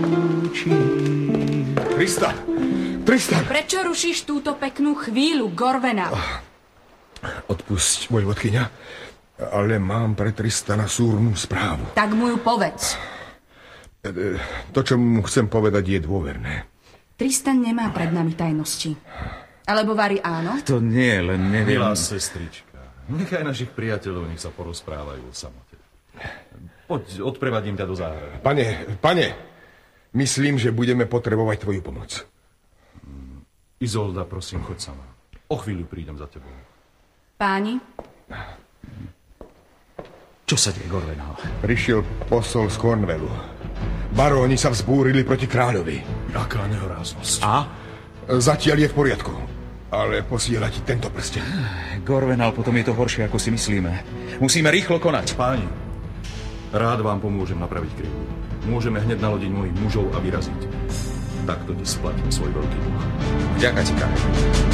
Tristan! Tristan! Prečo rušíš túto peknú chvíľu, Gorvena? Odpusť, vojvodkyňa, ale mám pre Tristana súrnu správu. Tak mu ju povedz. To, čo mu chcem povedať, je dôverné. Tristan nemá pred nami tajnosti. Alebo Vary áno? To nie, len neviem... Milá sestrička, nechaj našich priateľov, nech sa porozprávajú o samote. Poď, odprevadím ťa do záhrady. Pane, myslím, že budeme potrebovať tvoju pomoc. Izolda, prosím, choď sama. O chvíľu prídem za tebou. Páni? Čo sa deje, Gorvenal? Prišiel posol z Cornwallu. Baróni sa vzbúrili proti kráľovi. Aká nehoráznosť. A? Zatiaľ je v poriadku, ale posiela ti tento prsteň. Gorvenal, potom je to horšie, ako si myslíme. Musíme rýchlo konať. Páni, rád vám pomôžem napraviť krivdu. Môžeme hneď nalodiť mojich mužov a vyraziť. Takto ti splatím svoj veľký dlh. Vďaka ti, Karel.